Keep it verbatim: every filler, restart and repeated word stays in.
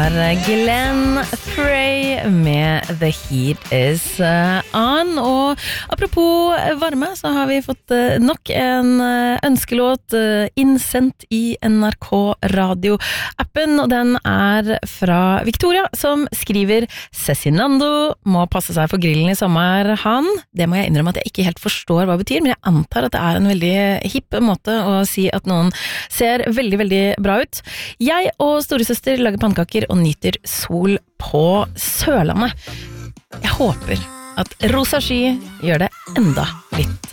var Glenn Frey med The Heat Is On. Og apropos varme, så har vi fått nok en ønskelåt innsendt i N R K Radio-appen, og den er fra Victoria, som skriver: Cezinando må passe seg for grillen i sommer, han. Det må jeg innrømme at jeg ikke helt forstår hva det betyr, men jeg antar at det er en veldig hipp måte å si at noen ser veldig, veldig bra ut. Jeg og storesøster lager pannekaker og nyter sol på Sørlandet. Jeg håper at rosa sky gjør det enda litt